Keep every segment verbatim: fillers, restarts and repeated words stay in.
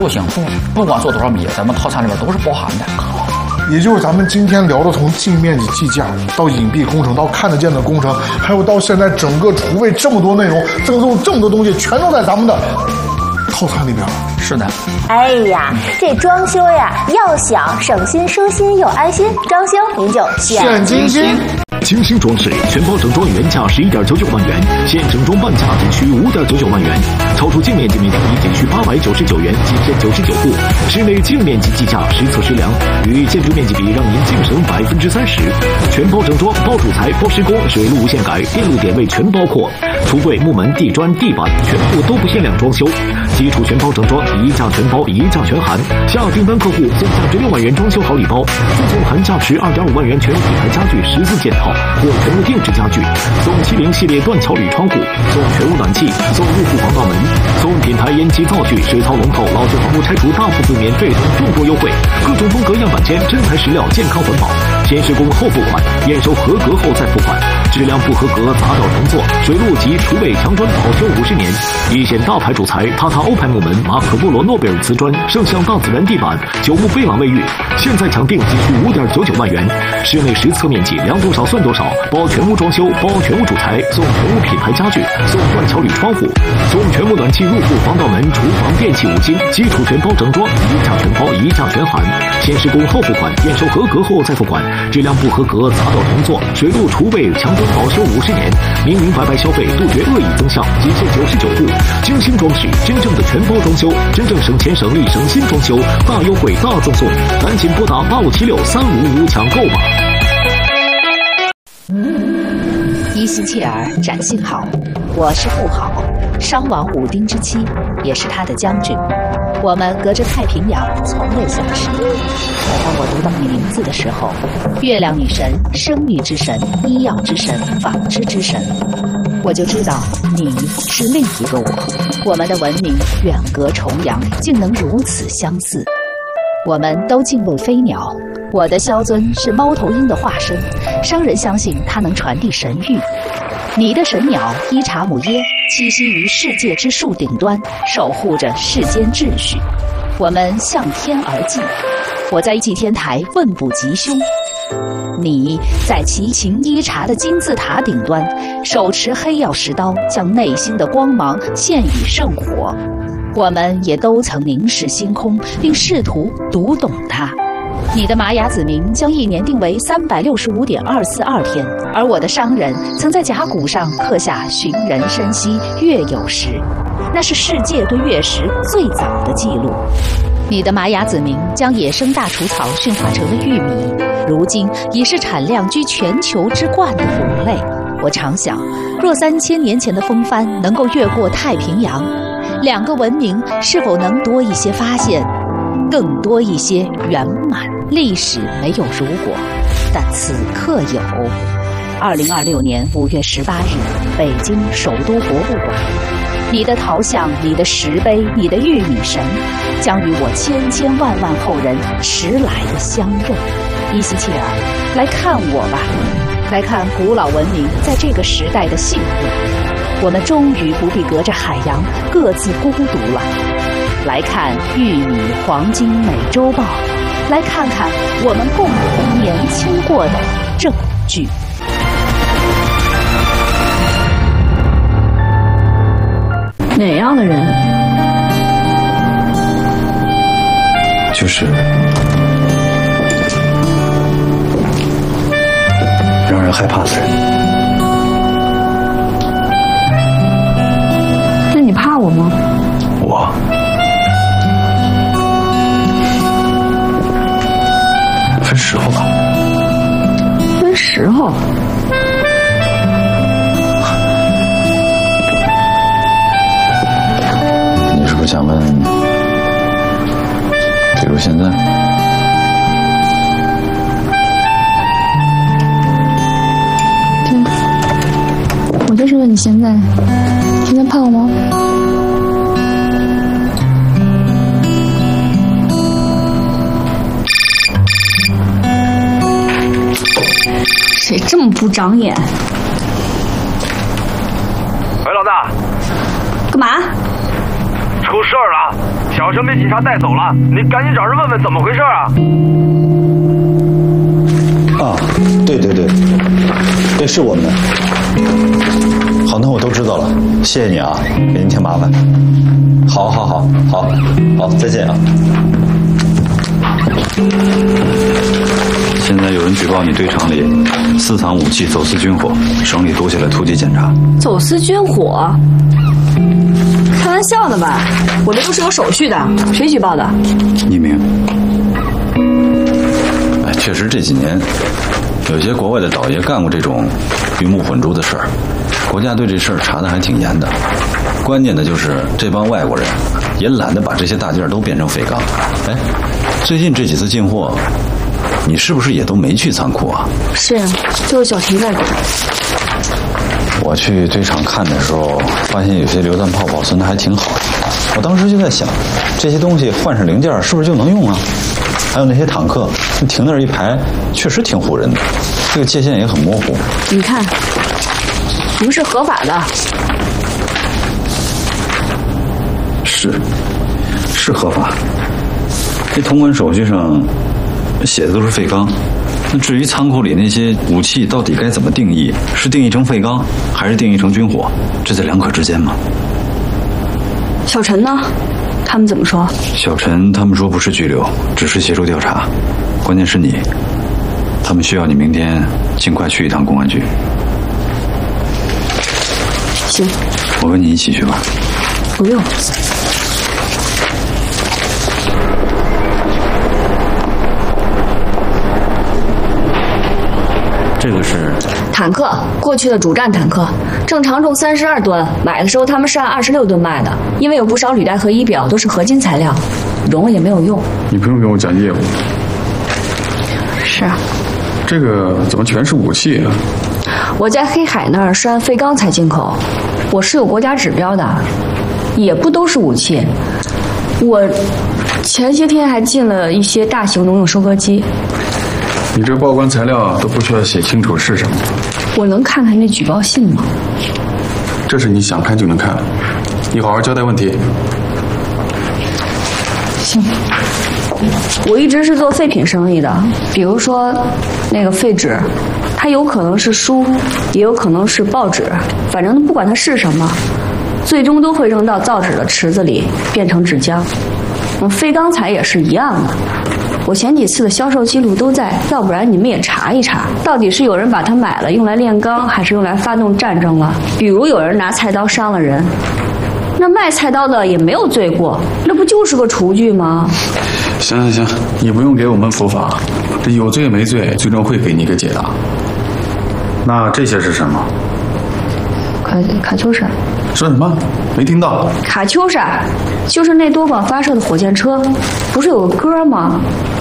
不行，不不管做多少米，咱们套餐里边都是包含的。 也就是咱们今天聊的，从净面积计价到隐蔽工程，到看得见的工程，还有到现在整个厨卫这么多内容，赠送这么多东西，全都在咱们的套餐里边。 是的。 哎呀，这装修呀，要想省心、舒心又安心，装修您就选金星。 精心装饰，全包整装原价十一点九九万元，现整装半价仅需五点九九万元，超出净面积面积比仅需八百九十九元，仅限九十九户。室内净面积计价实测实量，与建筑面积比让您净省百分之三十。全包整装，包主材、包施工、水路无限改，电路点位全包括。橱柜、木门、地砖、地板全部都不限量装修。基础全包整装，一价全包，一价全含。下订单客户送价值六万元装修好礼包，附送含价值二点五万元全屋品牌家具十四件套或全屋定制家具，送七零系列断桥铝窗户，送全屋暖气，送入户防盗门，送品牌烟机灶具、水槽龙头、老旧房屋拆除大幅度免费等众多优惠，各种风格样板间，真材实料，健康环保。先施工后付款，验收合格后再付款，质量不合格砸掉重做。水路及厨卫墙砖保修五十年，一线大牌主材塔塔欧派木门、马可波罗诺贝尔瓷砖、圣象大自然地板、九牧贝朗卫浴，现在抢订仅需五点九九万元。室内实测面积量多少算多少，包全屋装修，包全屋主材，送全屋品牌家具，送断桥铝窗户，送全屋暖气、入户防盗门、厨房电器五金，基础全包整装，一价全包，一价全含。先施工后付款，验收合格后再付款，质量不合格砸掉重做。水路厨卫墙砖保修五十年，明明白白消费，杜绝恶意增项，仅限九十九户。精心装饰，真正的全包装修，真正省钱省力省心装修，大优惠大赠送，赶紧拨打八五七六三五五抢购吧。 伊西切尔展信好，我是富豪，商王武丁之妻，也是他的将军。我们隔着太平洋从未相识。可当我读到你名字的时候，月亮女神、生育之神、医药之神、纺织之神，我就知道你是另一个我。我们的文明远隔重洋，竟能如此相似。我们都敬畏飞鸟，我的萧尊是猫头鹰的化身，商人相信它能传递神谕。你的神鸟伊查姆耶栖息于世界之树顶端，守护着世间秩序。我们向天而祭，我在祭天台问卜吉凶，你在齐秦伊察的金字塔顶端，手持黑曜石刀，将内心的光芒献与圣火。我们也都曾凝视星空，并试图读懂它。你的玛雅子民将一年定为三百六十五点二四二天，而我的商人曾在甲骨上刻下寻人深溪月有时，那是世界对月食最早的记录。你的玛雅子民将野生大除草驯化成了玉米，如今已是产量居全球之冠的谷类。我常想，若三千年前的风帆能够越过太平洋，两个文明是否能多一些发现，更多一些圆满？历史没有如果，但此刻有。二零二六年五月十八日，北京首都博物馆，你的陶像、你的石碑、你的玉米神，将与我千千万万后人迟来的相认。伊西切尔，来看我吧，来看古老文明在这个时代的幸福。我们终于不必隔着海洋各自孤独了。来看玉米黄金美洲豹，来看看我们共同年轻过的证据。 哪样的人？ 就是让人害怕的人。 那你怕我吗？ 我分时候了。 分时候？ 你是不是想问，比如现在？ 对，我就是问你现在，现在怕我吗？谁这么不长眼？ 喂，老大， 干嘛？ 出事儿了！小小生被警察带走了，你赶紧找人问问怎么回事啊！ 啊，对对对，对，是我们的。好，那我都知道了，谢谢你啊，给您添麻烦。好，好，好，好，好，再见啊。现在有人举报你对厂里私藏武器、走私军火，省里多下来突击检查。 走私军火？开玩笑的吧？我这都是有手续的，谁举报的？ 匿名。哎，确实这几年有些国外的倒爷干过这种鱼目混珠的事儿，国家对这事儿查得还挺严的。关键的就是这帮外国人也懒得把这些大件都变成废钢。哎，最近这几次进货，你是不是也都没去仓库啊？ 是啊，就是小陈在管。 我去堆场看的时候，发现有些榴弹炮保存的还挺好的。我当时就在想，这些东西换上零件是不是就能用啊？还有那些坦克，停那儿一排，确实挺唬人的，这个界限也很模糊。 你看，我们是合法的。 是，是合法。这通关手续上写的都是废钢。那至于仓库里那些武器到底该怎么定义？是定义成废钢，还是定义成军火？这在两可之间吗？ 小陈呢？他们怎么说？ 小陈他们说不是拘留，只是协助调查。关键是你，他们需要你明天尽快去一趟公安局。 行， 我跟你一起去吧。 不用。 这个是坦克，过去的主战坦克，正常重三十二吨，买的时候他们是按二十六吨卖的，因为有不少履带和仪表都是合金材料，融了也没有用。 你不用跟我讲业务。 是啊。 这个怎么全是武器啊？ 我在黑海那儿是按废钢材进口，我是有国家指标的，也不都是武器。我前些天还进了一些大型农用收割机。 你这报关材料都不需要写清楚是什么？ 我能看看那举报信吗？ 这是你想看就能看，你好好交代问题。 行，我一直是做废品生意的，比如说那个废纸，它有可能是书，也有可能是报纸，反正不管它是什么，最终都会扔到造纸的池子里，变成纸浆。嗯，废钢材也是一样的。我前几次的销售记录都在，要不然你们也查一查，到底是有人把它买了用来炼钢，还是用来发动战争了？比如有人拿菜刀伤了人，那卖菜刀的也没有罪过，那不就是个厨具吗？ 行行行，你不用给我们伏法，这有罪没罪，最终会给你一个解答。那这些是什么？ 卡卡秋莎。 说什么？没听到。 卡秋莎，就是那多管发射的火箭车，不是有个歌吗？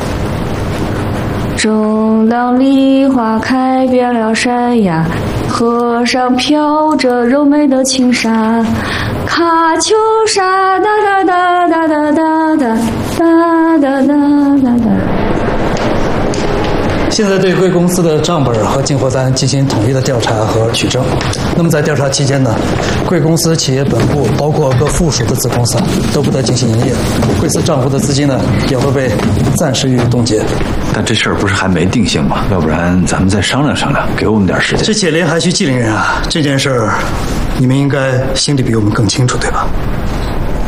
正当梨花开遍了山崖，河上飘着柔美的青纱，卡秋莎哒哒哒哒哒哒哒哒哒哒哒。 现在对贵公司的账本和进货单进行统一的调查和取证。那么在调查期间呢，贵公司企业本部包括各附属的子公司都不得进行营业，贵司账户的资金呢也会被暂时予以冻结。 但这事儿不是还没定性吗？要不然咱们再商量商量，给我们点时间。 这且连还需机灵人啊，这件事儿你们应该心里比我们更清楚，对吧？